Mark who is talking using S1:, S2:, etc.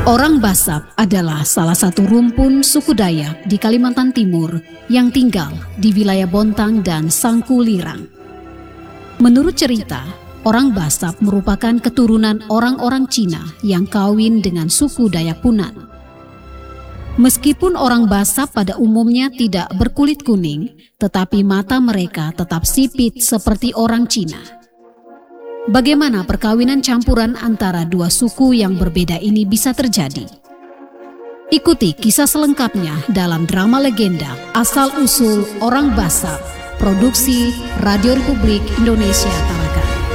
S1: Orang Basab adalah salah satu rumpun suku Dayak di Kalimantan Timur yang tinggal di wilayah Bontang dan Sangkulirang. Menurut cerita, orang Basab merupakan keturunan orang-orang Cina yang kawin dengan suku Dayak Punan. Meskipun orang Basab pada umumnya tidak berkulit kuning, tetapi mata mereka tetap sipit seperti orang Cina. Bagaimana perkawinan campuran antara dua suku yang berbeda ini bisa terjadi? Ikuti kisah selengkapnya dalam drama legenda Asal Usul Orang Basab, produksi Radio Republik Indonesia.